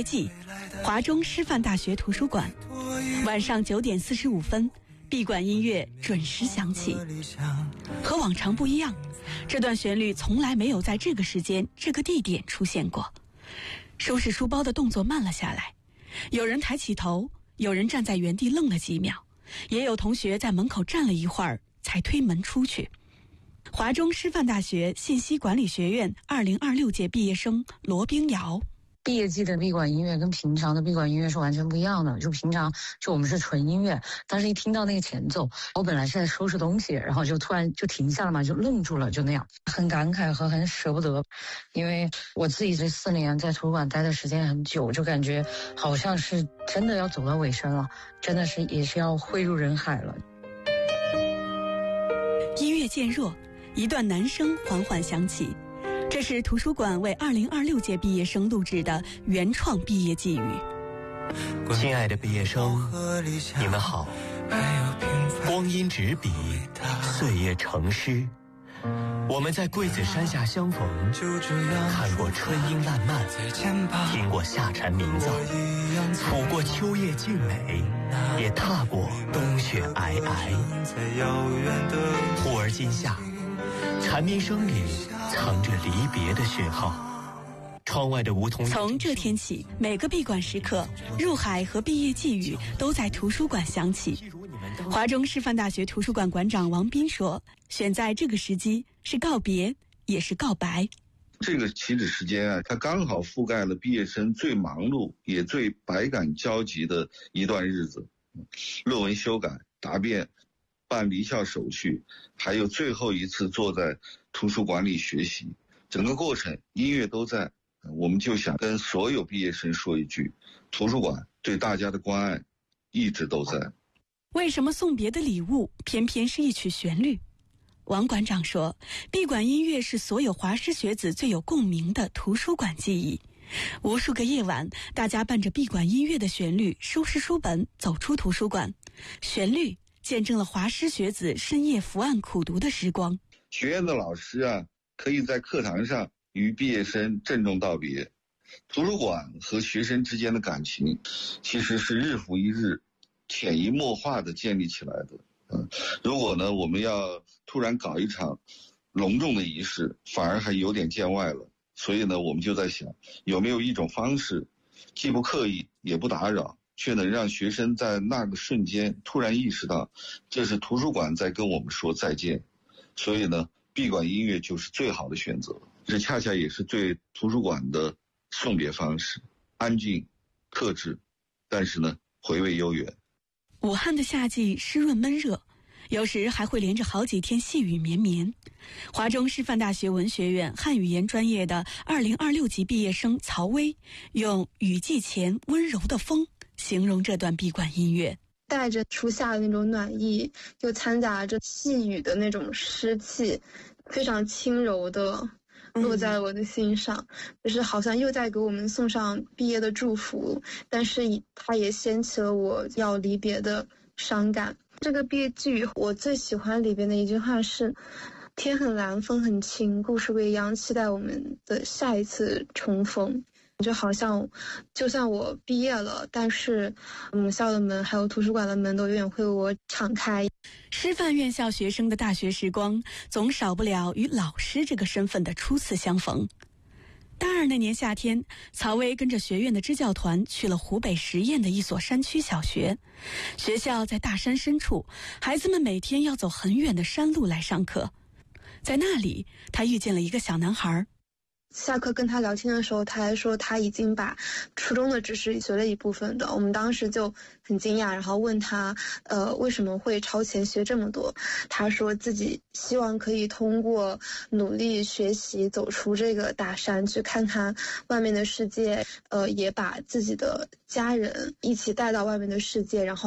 季，华中师范大学图书馆，晚上9点45分，闭馆音乐准时响起。和往常不一样，这段旋律从来没有在这个时间、这个地点出现过。收拾书包的动作慢了下来，有人抬起头，有人站在原地愣了几秒，也有同学在门口站了一会儿才推门出去。华中师范大学信息管理学院2026届毕业生罗冰瑶。 毕业季的闭馆音乐跟平常的闭馆音乐是完全不一样的，就平常我们是纯音乐，但是一听到那个前奏，我本来是在收拾东西，然后就突然就停下了嘛，就愣住了，就那样，很感慨和很舍不得，因为我自己这4年在图书馆待的时间很久，就感觉好像是真的要走到尾声了，真的是也是要汇入人海了。 音乐渐弱，一段男声缓缓响起，这是图书馆为2026届毕业生录制的原创毕业寄语。 亲爱的毕业生，你们好。光阴执笔，岁月成诗。我们在桂子山下相逢，看过春阴烂漫，听过夏蝉鸣噪，抚过秋叶静美，也踏过冬雪皑皑。忽而今夏，蝉鸣声里藏着离别的讯号。窗外的梧桐， 从这天起，每个闭馆时刻，入海和毕业寄语都在图书馆响起。华中师范大学图书馆馆长王斌说，选在这个时机是告别，也是告白。 这个起止时间啊，它刚好覆盖了毕业生最忙碌也最百感交集的一段日子，论文修改、答辩、办离校手续，还有最后一次坐在图书馆里学习，整个过程音乐都在。我们就想跟所有毕业生说一句，图书馆对大家的关爱一直都在。 为什么送别的礼物偏偏是一曲旋律？王馆长说，闭馆音乐是所有华师学子最有共鸣的图书馆记忆。无数个夜晚，大家伴着闭馆音乐的旋律收拾书本，走出图书馆。旋律见证了华师学子深夜伏案苦读的时光。 学院的老师啊，可以在课堂上与毕业生郑重道别。图书馆和学生之间的感情其实是日复一日潜移默化的建立起来的。如果呢我们要突然搞一场隆重的仪式，反而还有点见外了。所以呢我们就在想，有没有一种方式既不刻意也不打扰，却能让学生在那个瞬间突然意识到这是图书馆在跟我们说再见。所以呢闭馆音乐就是最好的选择，这恰恰也是对图书馆的送别方式，安静、克制，但是呢，回味悠远。 武汉的夏季湿润闷热，有时还会连着好几天细雨绵绵。华中师范大学文学院汉语言专业的2026级毕业生曹薇，用雨季前温柔的风形容这段闭馆音乐。 带着初夏的那种暖意，又掺杂着细雨的那种湿气，非常轻柔的落在我的心上，就是好像又在给我们送上毕业的祝福，但是它也掀起了我要离别的伤感。这个毕业寄语我最喜欢里边的一句话是，天很蓝，风很轻，故事未央，期待我们的下一次重逢。就好像就算我毕业了，但是母校的门还有图书馆的门都永远会为我敞开。 师范院校学生的大学时光总少不了与老师这个身份的初次相逢。大2那年夏天，曹薇跟着学院的支教团去了湖北十堰的一所山区小学。学校在大山深处，孩子们每天要走很远的山路来上课。在那里，他遇见了一个小男孩。 下课跟他聊天的时候，他还说他已经把初中的知识学了一部分的。我们当时就很惊讶，然后问他为什么会超前学这么多。他说自己希望可以通过努力学习走出这个大山，去看看外面的世界，也把自己的家人一起带到外面的世界，然后